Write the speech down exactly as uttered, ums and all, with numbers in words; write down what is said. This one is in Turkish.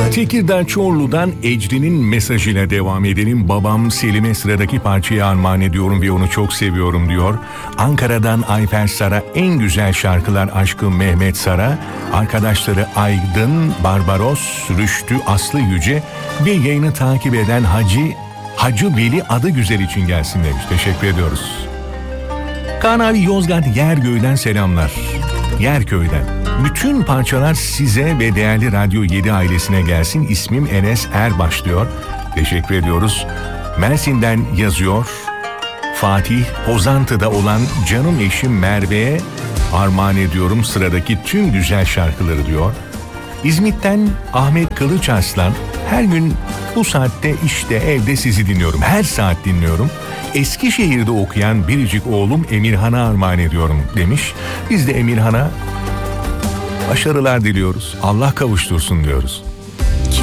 Tekirdağ Çorlu'dan Ecrin'in mesajıyla devam edelim. Babam Selim'e sıradaki parçayı armağan ediyorum ve onu çok seviyorum diyor. Ankara'dan Ayfer Sara, en güzel şarkılar aşkı Mehmet Sara, arkadaşları Aydın, Barbaros, Rüştü, Aslı Yüce ve yayını takip eden Hacı Hacı Veli adı güzel için gelsin demiş. Teşekkür ediyoruz. Kaan abi Yozgat Yergöy'den selamlar. Yerköy'den. Bütün parçalar size ve değerli Radyo yedi ailesine gelsin. İsmim Enes Erbaş diyor. Teşekkür ediyoruz. Mersin'den yazıyor. Fatih, Pozantı'da olan canım eşim Merve'ye armağan ediyorum sıradaki tüm güzel şarkıları diyor. İzmit'ten Ahmet Kılıçarslan, her gün bu saatte işte evde sizi dinliyorum. Her saat dinliyorum. Eskişehir'de okuyan biricik oğlum Emirhan'a armağan ediyorum demiş. Biz de Emirhan'a başarılar diliyoruz. Allah kavuştursun diyoruz.